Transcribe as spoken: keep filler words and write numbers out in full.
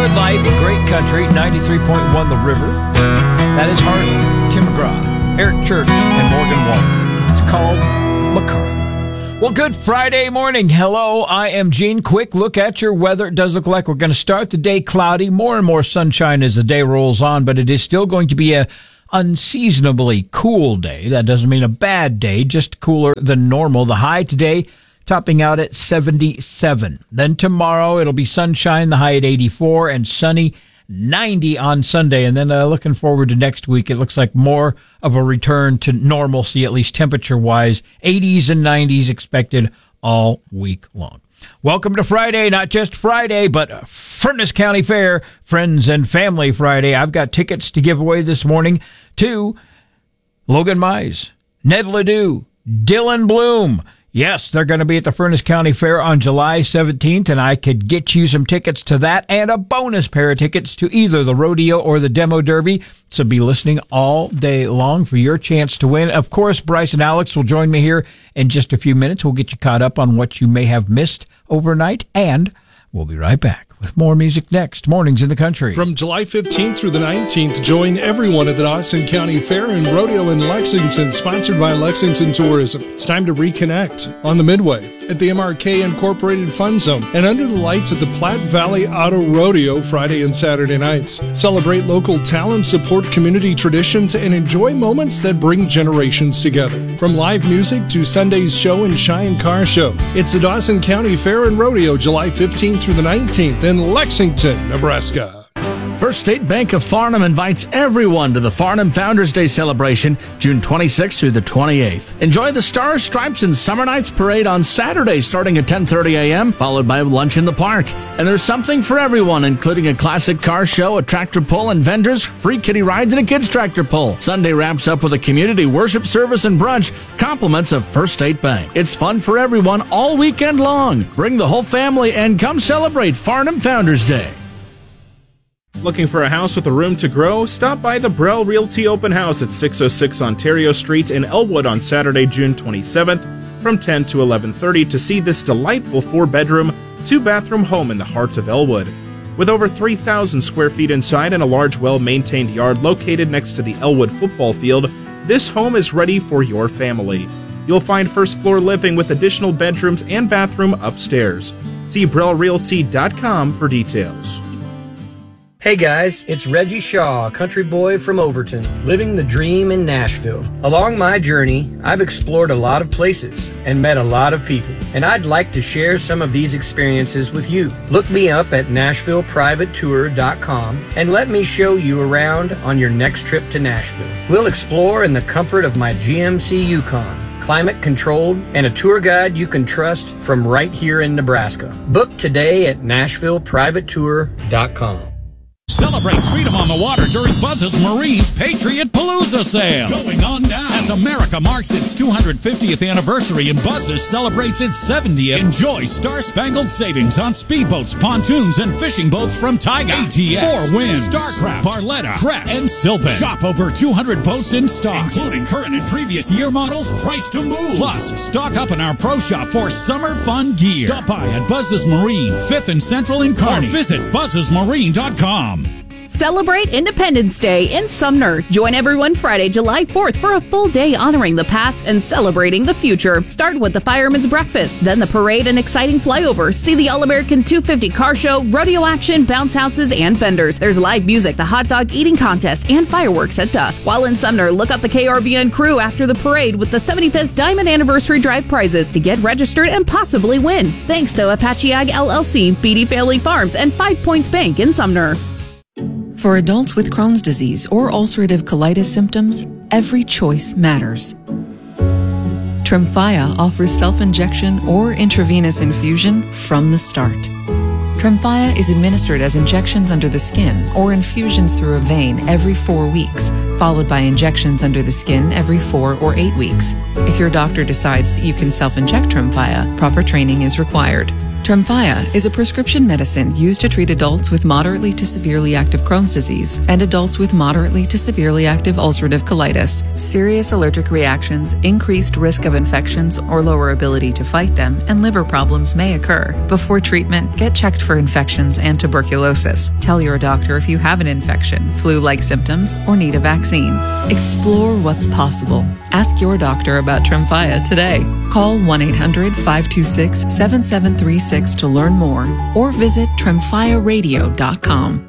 Good life, great country, ninety-three point one The River. That is Hartley, Tim McGraw, Eric Church, and Morgan Walker. It's called MacArthur. Well, good Friday morning. Hello, I am Gene. Quick look at your weather. It does look like we're going to start the day cloudy, more and more sunshine as the day rolls on, but it is still going to be a unseasonably cool day. That doesn't mean a bad day, just cooler than normal. The high today topping out at seventy-seven. Then tomorrow it'll be sunshine, the high at eighty-four, and sunny, ninety on Sunday. And then uh, looking forward to next week, it looks like more of a return to normalcy, at least temperature-wise. eighties and nineties expected all week long. Welcome to Friday, not just Friday, but Furnace County Fair, Friends and Family Friday. I've got tickets to give away this morning to Logan Mize, Ned Ledoux, Dylan Bloom. Yes, they're going to be at the Furnace County Fair on July seventeenth, and I could get you some tickets to that and a bonus pair of tickets to either the rodeo or the demo derby. So be listening all day long for your chance to win. Of course, Bryce and Alex will join me here in just a few minutes. We'll get you caught up on what you may have missed overnight, and we'll be right back with more music next. Mornings in the Country. From July fifteenth through the nineteenth, join everyone at the Dawson County Fair and Rodeo in Lexington, sponsored by Lexington Tourism. It's time to reconnect on the Midway, at the M R K Incorporated Fun Zone, and under the lights at the Platte Valley Auto Rodeo Friday and Saturday nights. Celebrate local talent, support community traditions, and enjoy moments that bring generations together. From live music to Sunday's show and shine car show, it's the Dawson County Fair and Rodeo, July fifteenth through the nineteenth in Lexington, Nebraska. First State Bank of Farnham invites everyone to the Farnham Founders Day celebration, June twenty-sixth through the twenty-eighth. Enjoy the Stars, Stripes, and Summer Nights Parade on Saturday starting at ten thirty a.m., followed by lunch in the park. And there's something for everyone, including a classic car show, a tractor pull, and vendors, free kiddie rides, and a kids' tractor pull. Sunday wraps up with a community worship service and brunch, compliments of First State Bank. It's fun for everyone all weekend long. Bring the whole family and come celebrate Farnham Founders Day. Looking for a house with a room to grow? Stop by the Brell Realty Open House at six oh six Ontario Street in Elwood on Saturday, June twenty-seventh from ten to eleven thirty to see this delightful four-bedroom, two-bathroom home in the heart of Elwood. With over three thousand square feet inside and a large, well-maintained yard located next to the Elwood football field, this home is ready for your family. You'll find first-floor living with additional bedrooms and bathroom upstairs. See Brell Realty dot com for details. Hey guys, it's Reggie Shaw, a country boy from Overton, living the dream in Nashville. Along my journey, I've explored a lot of places and met a lot of people, and I'd like to share some of these experiences with you. Look me up at Nashville Private Tour dot com and let me show you around on your next trip to Nashville. We'll explore in the comfort of my G M C Yukon, climate controlled, and a tour guide you can trust from right here in Nebraska. Book today at Nashville Private Tour dot com. Celebrate freedom on the water during Buzz's Marine's Patriot Palooza sale. Going on now. As America marks its two hundred fiftieth anniversary and Buzz's celebrates its seventieth, enjoy star-spangled savings on speedboats, pontoons, and fishing boats from Taiga, A T S, Four Winds, Starcraft, Barletta, Crest, and Sylvan. Shop over two hundred boats in stock, including current and previous year models, priced to move. Plus, stock up in our pro shop for summer fun gear. Stop by at Buzz's Marine, fifth and Central in Kearney. Or visit buzzes marine dot com. Celebrate Independence Day in Sumner. Join everyone Friday, July fourth for a full day honoring the past and celebrating the future. Start with the Fireman's Breakfast, then the parade and exciting flyover. See the All-American two fifty car show, rodeo action, bounce houses, and vendors. There's live music, the hot dog eating contest, and fireworks at dusk. While in Sumner, look up the K R B N crew after the parade with the seventy-fifth Diamond Anniversary Drive prizes to get registered and possibly win. Thanks to Apache Ag L L C, Beatty Family Farms, and Five Points Bank in Sumner. For adults with Crohn's disease or ulcerative colitis symptoms, every choice matters. Tremfya offers self-injection or intravenous infusion from the start. Tremfya is administered as injections under the skin or infusions through a vein every four weeks, followed by injections under the skin every four or eight weeks. If your doctor decides that you can self-inject Tremfya, proper training is required. Tremfya is a prescription medicine used to treat adults with moderately to severely active Crohn's disease and adults with moderately to severely active ulcerative colitis. Serious allergic reactions, increased risk of infections or lower ability to fight them, and liver problems may occur. Before treatment, get checked for infections and tuberculosis. Tell your doctor if you have an infection, flu-like symptoms, or need a vaccine. Explore what's possible. Ask your doctor about Tremfya today. Call one eight hundred five two six seven seven three six to learn more or visit tremfya radio dot com.